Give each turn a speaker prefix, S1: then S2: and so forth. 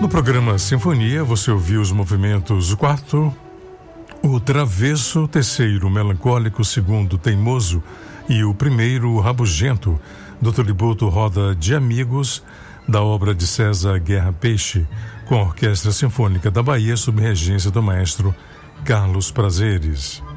S1: No programa Sinfonia, você ouviu os movimentos: o quarto, o travesso; terceiro, melancólico; segundo, teimoso; e o primeiro, rabugento, do tributo Roda de Amigos, da obra de César Guerra Peixe, com a Orquestra Sinfônica da Bahia, sob regência do maestro Carlos Prazeres.